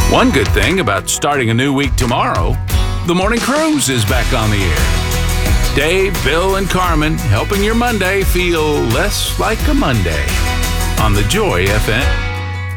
One good thing about starting a new week tomorrow, the Morning Cruise is back on the air. Dave, Bill, and Carmen helping your Monday feel less like a Monday on the Joy FM.